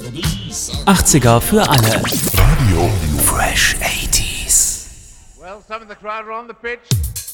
80er für alle. Radio Fresh 80s. Well, some of the crowd are on the pitch.